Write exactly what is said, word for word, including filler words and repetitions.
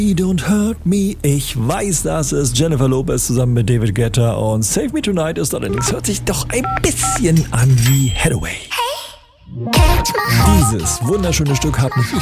Don't Hurt Me. Ich weiß, das ist Jennifer Lopez zusammen mit David Guetta und Save Me Tonight ist allerdings, hört sich doch ein bisschen an wie Hathaway. Dieses wunderschöne Stück hat mich